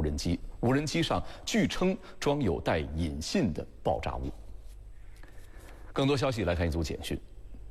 人机，无人机上据称装有带引信的爆炸物。更多消息来看一组简讯。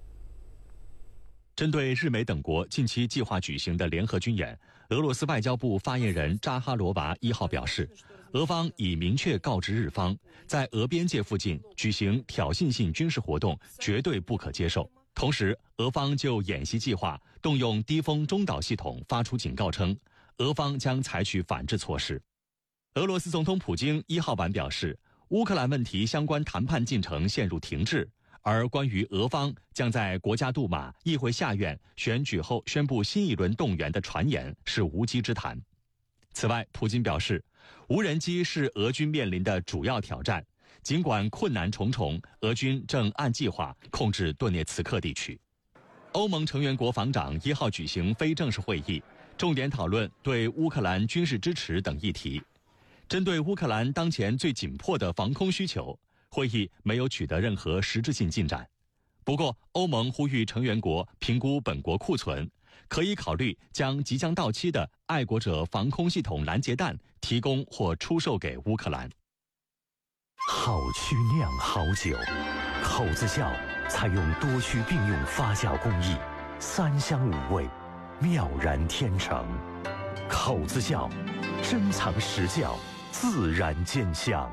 针对日美等国近期计划举行的联合军演，俄罗斯外交部发言人扎哈罗娃1号表示，俄方已明确告知日方，在俄边界附近举行挑衅性军事活动绝对不可接受。同时，俄方就演习计划动用低风中导系统发出警告称，俄方将采取反制措施。俄罗斯总统普京1号晚表示，乌克兰问题相关谈判进程陷入停滞，而关于俄方将在国家杜马、议会下院选举后宣布新一轮动员的传言是无稽之谈。此外，普京表示，无人机是俄军面临的主要挑战，尽管困难重重，俄军正按计划控制顿涅茨克地区。欧盟成员国防长1号举行非正式会议，重点讨论对乌克兰军事支持等议题。针对乌克兰当前最紧迫的防空需求，会议没有取得任何实质性进展。不过，欧盟呼吁成员国评估本国库存，可以考虑将即将到期的爱国者防空系统拦截弹提供或出售给乌克兰。 好曲酿好酒，口子窖采用多区并用发酵工艺，3香5味，妙然天成。口子窖，珍藏实窖，自然见香。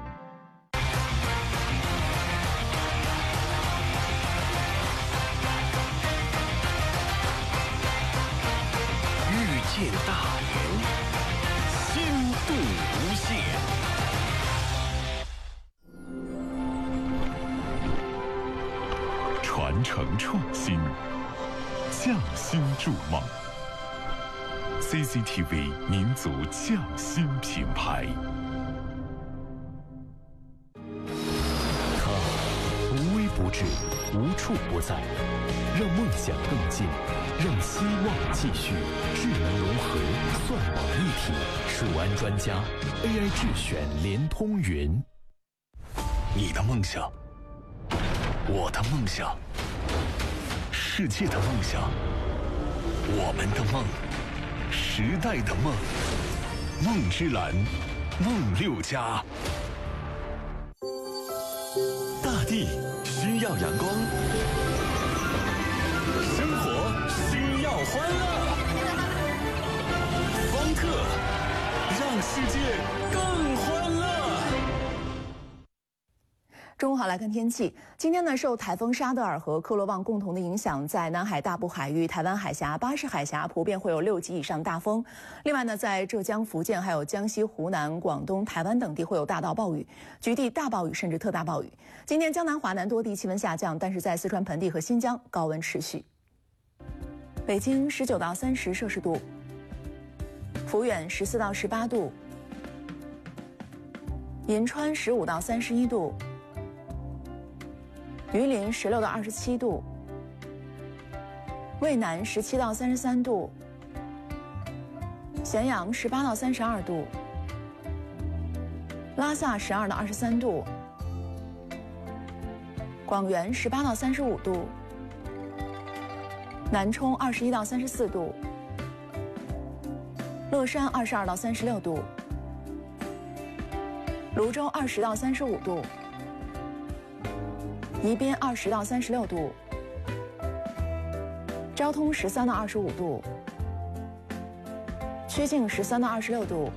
遇见大连，心度无限。 传承创新，匠心筑梦。CCTV 民族匠心品牌。 它无微不至，无处不在，让梦想更近，让希望继续。智能融合，算网一体，数安专家 AI 智选联通云。 你的梦想，我的梦想，世界的梦想，我们的梦，时代的梦，梦之蓝，梦6+。大地需要阳光，生活需要欢乐。方特让世界更欢乐。 中午好，来看天气。今天呢，受台风沙德尔和克罗旺共同的影响，在南海大部海域、台湾海峡、巴士海峡普遍会有6级以上大风。另外呢，在浙江、福建、还有江西、湖南、广东、台湾等地会有大到暴雨，局地大暴雨甚至特大暴雨。今天江南、华南多地气温下降，但是在四川盆地和新疆高温持续。北京19到30摄氏度，抚远14到18度，银川15到31度。榆林16到27度，渭南17到33度，咸阳18到32度，拉萨12到23度，广元18到35度，南充21到34度，乐山22到36度，泸州20到35度。宜宾20到36度，昭通13到25度，曲靖13到26度，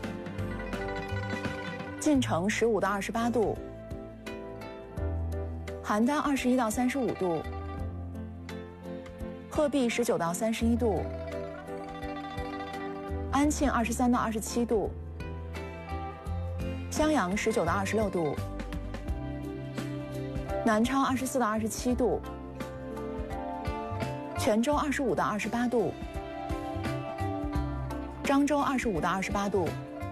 晋城15到28度，邯郸21到35度，鹤壁19到31度，安庆23到27度，襄阳19到26度。南昌24到27度，泉州25到28度，漳州25到28度，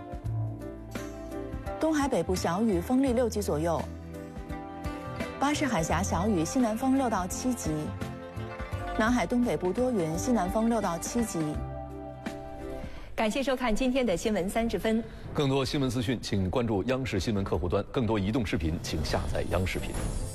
东海北部小雨，风力6级左右，巴士海峡小雨，西南风6到7级，南海东北部多云，西南风6到7级。 感谢收看今天的新闻30分。 更多新闻资讯，请关注央视新闻客户端；更多移动视频，请下载央视频。